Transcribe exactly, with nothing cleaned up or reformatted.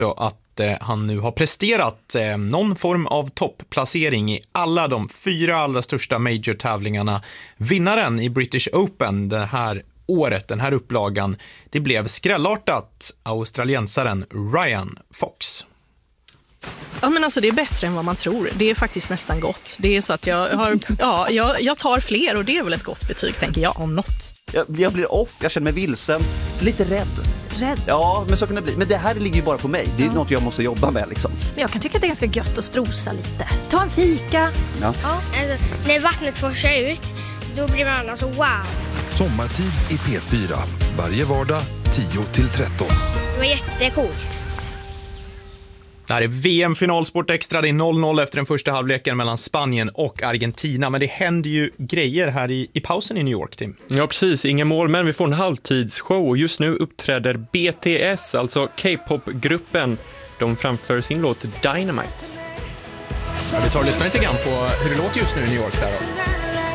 då att eh, han nu har presterat eh, någon form av toppplacering i alla de fyra allra största major-tävlingarna. Vinnaren i British Open det här året, den här upplagan, det blev skrällartat australiensaren Ryan Fox. Ja, men alltså det är bättre än vad man tror. Det är faktiskt nästan gott. Det är så att jag har, ja, jag, jag tar fler och det är väl ett gott betyg, tänker jag, om något. Jag, jag blir off, jag känner mig vilsen, lite rädd. Rädd? Ja, men så kan det bli. Men det här ligger ju bara på mig. Det är ja. något jag måste jobba med liksom. Men jag kan tycka att det är ganska gött att strosa lite. Ta en fika. Ja. Ja. Alltså, när vattnet forsar ut, då blir man alltså wow. Sommartid i P fyra. Varje vardag tio till tretton. Det var jättecoolt. Det här är V M-finalsport extra, det är noll noll efter den första halvleken mellan Spanien och Argentina, men det händer ju grejer här i, i pausen i New York, Tim. Ja, precis, inga mål, men vi får en halvtidsshow och just nu uppträder B T S, alltså K-pop-gruppen. De framför sin låt Dynamite. Ja, vi tar och lyssnar lite grann på hur det låter just nu i New York där då.